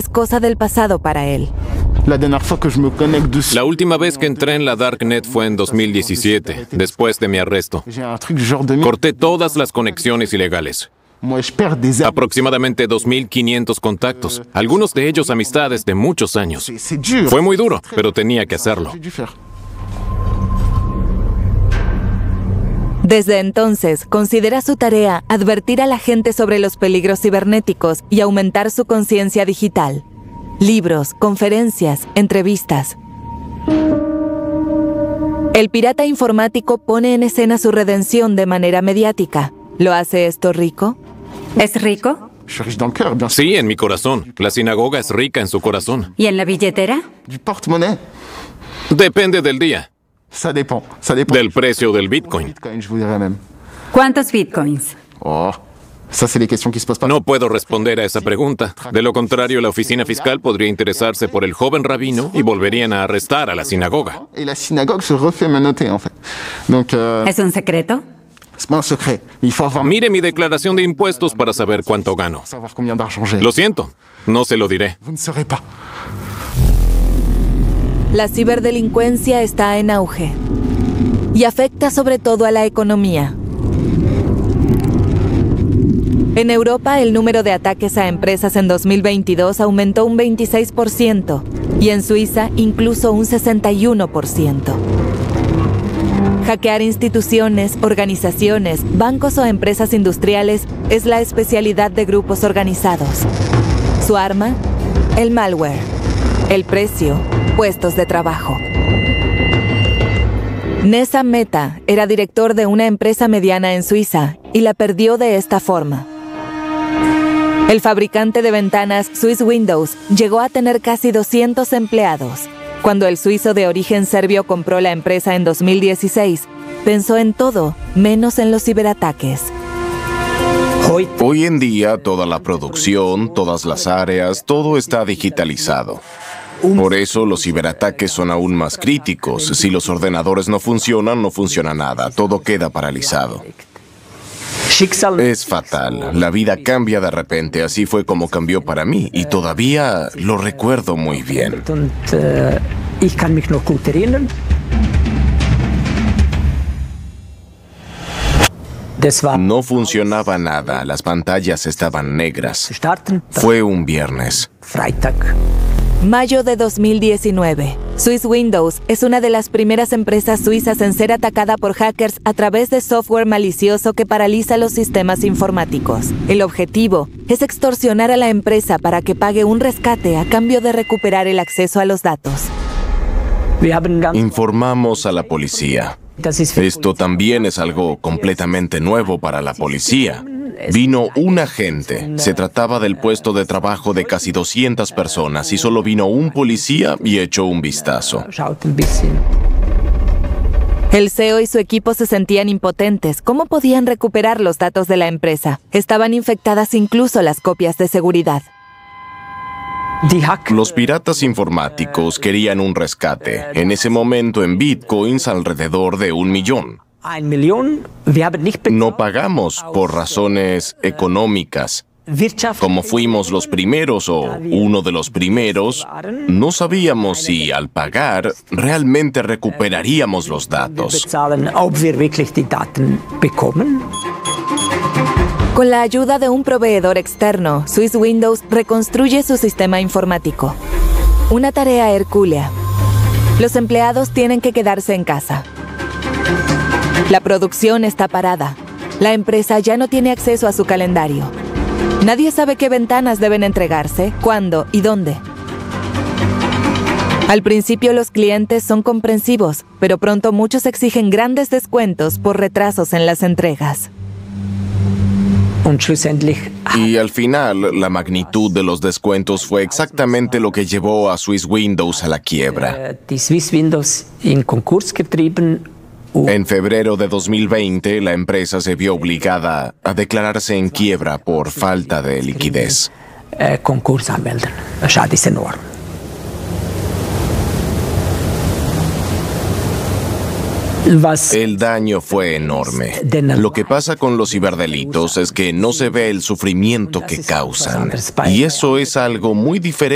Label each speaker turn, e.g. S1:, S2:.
S1: es cosa del pasado para él.
S2: La última vez que entré en la Darknet fue en 2017, después de mi arresto. Corté todas las conexiones ilegales. Aproximadamente 2.500 contactos, algunos de ellos amistades de muchos años. Fue muy duro, pero tenía que hacerlo.
S1: Desde entonces, considera su tarea advertir a la gente sobre los peligros cibernéticos y aumentar su conciencia digital. Libros, conferencias, entrevistas. El pirata informático pone en escena su redención de manera mediática. ¿Lo hace esto rico?
S3: ¿Es rico?
S2: Sí, en mi corazón. La sinagoga es rica en su corazón.
S3: ¿Y en la billetera?
S2: Depende del día. Del precio del Bitcoin.
S3: ¿Cuántos Bitcoins?
S2: No puedo responder a esa pregunta. De lo contrario, la oficina fiscal podría interesarse por el joven rabino y volverían a arrestar a la sinagoga.
S3: ¿Es un secreto?
S2: Mire mi declaración de impuestos para saber cuánto gano. Lo siento, no se lo diré.
S1: La ciberdelincuencia está en auge y afecta sobre todo a la economía. En Europa, el número de ataques a empresas en 2022 aumentó un 26% y en Suiza incluso un 61%. Hackear instituciones, organizaciones, bancos o empresas industriales es la especialidad de grupos organizados. Su arma, el malware. El precio, puestos de trabajo. Nessa Mehta era director de una empresa mediana en Suiza y la perdió de esta forma. El fabricante de ventanas Swiss Windows llegó a tener casi 200 empleados. Cuando el suizo de origen serbio compró la empresa en 2016, pensó en todo, menos en los ciberataques.
S4: Hoy en día, toda la producción, todas las áreas, todo está digitalizado. Por eso los ciberataques son aún más críticos. Si los ordenadores no funcionan, no funciona nada. Todo queda paralizado. Es fatal. La vida cambia de repente. Así fue como cambió para mí. Y todavía lo recuerdo muy bien. No funcionaba nada. Las pantallas estaban negras. Fue un viernes.
S1: Mayo de 2019. Swiss Windows es una de las primeras empresas suizas en ser atacada por hackers a través de software malicioso que paraliza los sistemas informáticos. El objetivo es extorsionar a la empresa para que pague un rescate a cambio de recuperar el acceso a los datos.
S4: Informamos a la policía. Esto también es algo completamente nuevo para la policía. Vino un agente. Se trataba del puesto de trabajo de casi 200 personas y solo vino un policía y echó un vistazo.
S1: El CEO y su equipo se sentían impotentes. ¿Cómo podían recuperar los datos de la empresa? Estaban infectadas incluso las copias de seguridad.
S4: Los piratas informáticos querían un rescate. En ese momento en bitcoins alrededor de 1 millón. No pagamos por razones económicas. Como fuimos los primeros o uno de los primeros, no sabíamos si al pagar realmente recuperaríamos los datos.
S1: Con la ayuda de un proveedor externo, Swiss Windows reconstruye su sistema informático. Una tarea hercúlea. Los empleados tienen que quedarse en casa. La producción está parada. La empresa ya no tiene acceso a su calendario. Nadie sabe qué ventanas deben entregarse, cuándo y dónde. Al principio los clientes son comprensivos, pero pronto muchos exigen grandes descuentos por retrasos en las entregas.
S4: Y al final, la magnitud de los descuentos fue exactamente lo que llevó a Swiss Windows a la quiebra. En febrero de 2020, la empresa se vio obligada a declararse en quiebra por falta de liquidez. El daño fue enorme. Lo que pasa con los ciberdelitos es que no se ve el sufrimiento que causan. Y eso es algo muy diferente